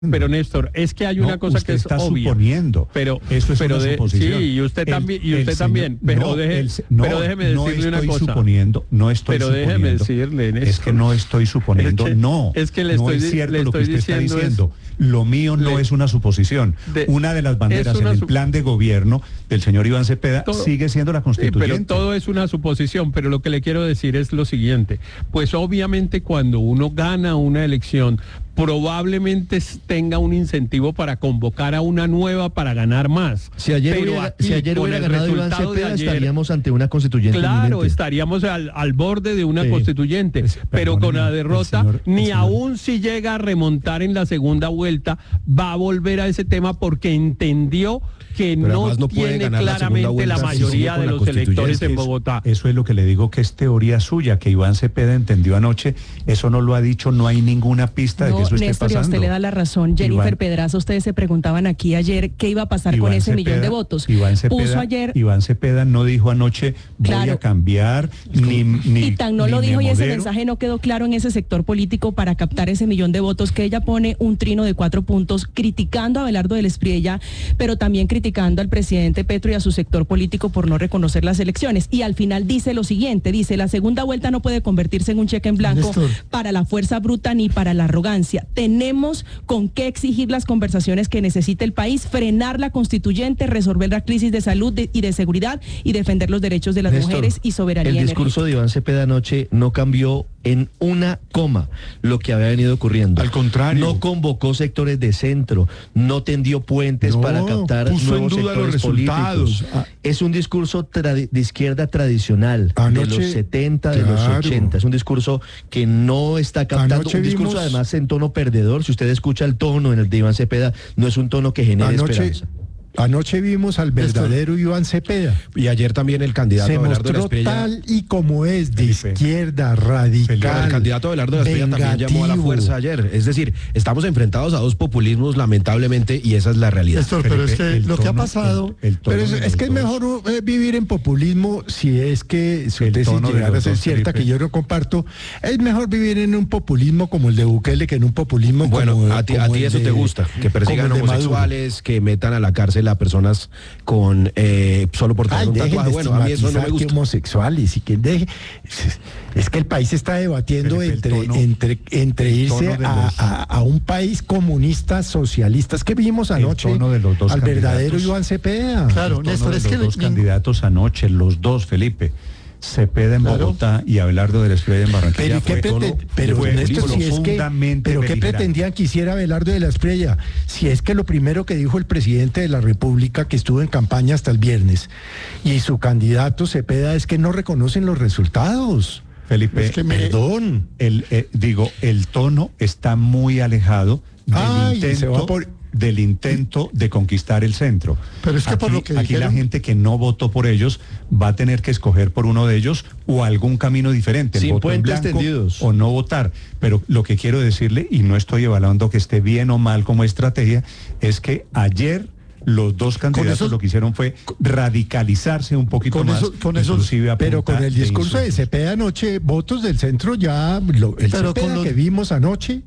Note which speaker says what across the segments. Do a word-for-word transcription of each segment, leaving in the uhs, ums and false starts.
Speaker 1: Pero Néstor, es que hay una
Speaker 2: no,
Speaker 1: cosa
Speaker 2: usted
Speaker 1: que es
Speaker 2: está
Speaker 1: obvia.
Speaker 2: suponiendo.
Speaker 1: Pero
Speaker 2: eso es
Speaker 1: pero
Speaker 2: una
Speaker 1: de,
Speaker 2: suposición.
Speaker 1: sí, y usted
Speaker 2: el,
Speaker 1: también, y usted
Speaker 2: señor,
Speaker 1: también. Pero,
Speaker 2: no,
Speaker 1: deje,
Speaker 2: el, no,
Speaker 1: pero déjeme
Speaker 2: no
Speaker 1: decirle una
Speaker 2: estoy
Speaker 1: cosa.
Speaker 2: suponiendo, no estoy
Speaker 1: pero
Speaker 2: suponiendo.
Speaker 1: déjeme decirle, Néstor.
Speaker 2: Es que no estoy suponiendo,
Speaker 1: es que,
Speaker 2: no.
Speaker 1: Es que le
Speaker 2: no
Speaker 1: estoy,
Speaker 2: es cierto
Speaker 1: le
Speaker 2: lo que
Speaker 1: estoy
Speaker 2: usted
Speaker 1: diciendo
Speaker 2: está diciendo.
Speaker 1: Es,
Speaker 2: lo mío no
Speaker 1: le,
Speaker 2: es una suposición.
Speaker 1: De,
Speaker 2: una de las banderas en el plan de gobierno del señor Iván Cepeda todo, sigue siendo la constituyente.
Speaker 1: Sí, pero todo es una suposición, pero lo que le quiero decir es lo siguiente. Pues obviamente cuando uno gana una elección, probablemente tenga un incentivo para convocar a una nueva para ganar más.
Speaker 3: Si ayer
Speaker 1: pero
Speaker 3: hubiera,
Speaker 1: aquí,
Speaker 3: si ayer hubiera ganado Iván Cepeda, ayer, estaríamos ante una constituyente
Speaker 1: Claro,
Speaker 3: inminente.
Speaker 1: estaríamos al, al borde de una
Speaker 3: sí.
Speaker 1: constituyente,
Speaker 2: Pues,
Speaker 1: pero con la derrota,
Speaker 2: señor,
Speaker 1: ni
Speaker 2: señor.
Speaker 1: aún si llega a remontar en la segunda vuelta, va a volver a ese tema porque entendió que no,
Speaker 4: no
Speaker 1: tiene claramente la, la mayoría de los electores en Bogotá.
Speaker 2: Eso es lo que le digo que es teoría suya, que Iván Cepeda entendió anoche, eso no lo ha dicho, no hay ninguna pista
Speaker 5: no,
Speaker 2: de que eso
Speaker 5: Néstor,
Speaker 2: esté pasando.
Speaker 5: Y a usted le da la razón, Jennifer Iván, Pedraza, ustedes se preguntaban aquí ayer qué iba a pasar
Speaker 2: Iván
Speaker 5: con ese
Speaker 2: Cepeda,
Speaker 5: millón de votos.
Speaker 2: Iván Cepeda,
Speaker 5: Puso ayer,
Speaker 2: Iván Cepeda no dijo anoche voy
Speaker 5: claro,
Speaker 2: a cambiar, ni, ni
Speaker 5: y tan no
Speaker 2: ni
Speaker 5: lo dijo y
Speaker 2: modero.
Speaker 5: ese mensaje no quedó claro en ese sector político para captar ese millón de votos, que ella pone un trino de cuatro puntos criticando a Abelardo del Espriella, pero también criticando al presidente Petro y a su sector político por no reconocer las elecciones. Y al final dice lo siguiente, dice, la segunda vuelta no puede convertirse en un cheque en blanco Néstor. Para la fuerza bruta ni para la arrogancia. Tenemos con qué exigir las conversaciones que necesita el país, frenar la constituyente, resolver la crisis de salud de, y de seguridad y defender los derechos de las
Speaker 3: Néstor,
Speaker 5: mujeres y soberanía
Speaker 3: el discurso
Speaker 5: energética.
Speaker 3: de Iván Cepeda anoche no cambió en una coma lo que había venido ocurriendo.
Speaker 2: Al contrario.
Speaker 3: No convocó sectores de centro, no tendió puentes
Speaker 2: no,
Speaker 3: para captar
Speaker 2: puso
Speaker 3: nuevos
Speaker 2: en duda
Speaker 3: sectores
Speaker 2: los resultados.
Speaker 3: Ah, es un discurso de izquierda tradicional
Speaker 6: anoche,
Speaker 3: de los setenta,
Speaker 6: claro.
Speaker 3: de los ochenta. Es un discurso que no está captando.
Speaker 6: Anoche
Speaker 3: un discurso
Speaker 6: vimos,
Speaker 3: además en tono perdedor. Si usted escucha el tono en el de Iván Cepeda, no es un tono que genere
Speaker 6: anoche,
Speaker 3: esperanza.
Speaker 6: Anoche vimos al verdadero Iván Cepeda.
Speaker 4: Y ayer también el candidato
Speaker 6: se
Speaker 4: Abelardo
Speaker 6: mostró
Speaker 4: de la Espriella,
Speaker 6: tal y como es, de
Speaker 4: Felipe.
Speaker 6: izquierda, radical.
Speaker 4: Felipe, el candidato Abelardo de la Espriella también llamó a la fuerza ayer. Es decir, estamos enfrentados a dos populismos, lamentablemente, y esa es la realidad.
Speaker 6: Néstor, pero es que lo tono, que ha pasado, el, el pero es, es que es mejor eh, vivir en populismo si es que su tesis llegara a ser cierta, Felipe. Que yo no comparto. Es mejor vivir en un populismo como el de Bukele que en un populismo
Speaker 4: bueno,
Speaker 6: como
Speaker 4: a ti,
Speaker 6: como
Speaker 4: a ti eso
Speaker 6: de,
Speaker 4: te gusta, que persigan homosexuales, que metan a la cárcel a personas con eh, solo por tener
Speaker 6: Ay,
Speaker 4: un tatuaje. Bueno, a mí eso no me gusta.
Speaker 6: Que homosexuales y que deje. Es que el país está debatiendo Felipe, entre, tono, entre entre irse a, los... a, a un país comunista, socialista. Es que vimos anoche
Speaker 2: de los dos
Speaker 6: al verdadero Iván Cepeda.
Speaker 2: Claro, Néstor, es que los dos ningún... candidatos anoche, los dos, Felipe. Cepeda en claro. Bogotá y Abelardo de la Espriella en Barranquilla.
Speaker 6: Pero, ¿qué pretend... pero, fue Néstor, si es que, pero ¿qué pretendían que hiciera Abelardo de la Espriella? Si es que lo primero que dijo el presidente de la República, que estuvo en campaña hasta el viernes, y su candidato Cepeda, es que no reconocen los resultados.
Speaker 2: Felipe,
Speaker 6: es que me... perdón.
Speaker 2: El, eh, digo, el tono está muy alejado del
Speaker 6: Ay,
Speaker 2: intento...
Speaker 6: Se va por...
Speaker 2: del intento de conquistar el centro.
Speaker 6: Pero es que
Speaker 2: aquí,
Speaker 6: por lo que
Speaker 2: aquí
Speaker 6: dijeron...
Speaker 2: la gente que no votó por ellos va a tener que escoger por uno de ellos o algún camino diferente, el
Speaker 3: sin
Speaker 2: voto en blanco
Speaker 3: tendidos.
Speaker 2: O no votar. Pero lo que quiero decirle, y no estoy evaluando que esté bien o mal como estrategia, es que ayer los dos candidatos eso, lo que hicieron fue radicalizarse un poquito
Speaker 6: con
Speaker 2: más.
Speaker 6: Eso, con eso, pero con el discurso de, de Cepeda anoche, votos del centro ya, lo, el pero Cepeda lo... que vimos anoche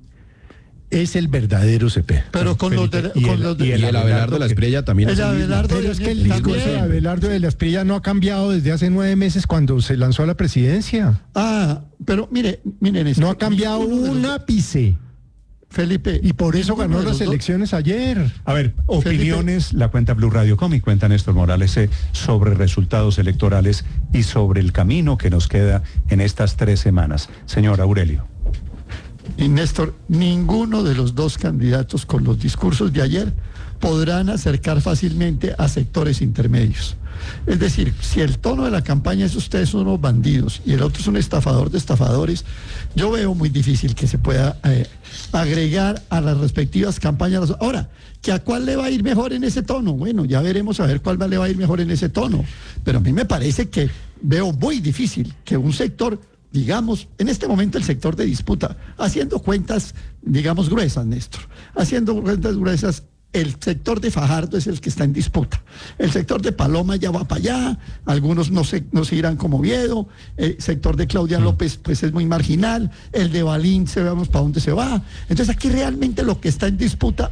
Speaker 6: es el verdadero Cepeda.
Speaker 4: Pero con Felipe, los de, y, con el, los de, y el, y el Abelardo de la Espriella también.
Speaker 6: El Abelardo, pero es que el discurso de Abelardo de la Espriella no ha cambiado desde hace nueve meses cuando se lanzó a la presidencia.
Speaker 7: Ah, pero mire, miren esto.
Speaker 6: No ha cambiado un ápice.
Speaker 7: Felipe.
Speaker 6: Y por eso ganó las elecciones dos. ayer.
Speaker 2: A ver, opiniones, Felipe. La cuenta Blue Radio Com y cuenta Néstor Morales eh, sobre resultados electorales y sobre el camino que nos queda en estas tres semanas. Señor Aurelio.
Speaker 7: Y Néstor, ninguno de los dos candidatos con los discursos de ayer podrán acercar fácilmente a sectores intermedios. Es decir, si el tono de la campaña es ustedes son unos bandidos y el otro es un estafador de estafadores, yo veo muy difícil que se pueda eh, agregar a las respectivas campañas. Ahora, ¿que a cuál le va a ir mejor en ese tono? Bueno, ya veremos a ver cuál le va a ir mejor en ese tono. Pero a mí me parece que veo muy difícil que un sector, digamos, en este momento el sector de disputa, haciendo cuentas, digamos, gruesas, Néstor, haciendo cuentas gruesas, el sector de Fajardo es el que está en disputa. El sector de Paloma ya va para allá, algunos no se, no se irán como Oviedo, el sector de Claudia López pues es muy marginal, el de Balín, sabemos para dónde se va. Entonces aquí realmente lo que está en disputa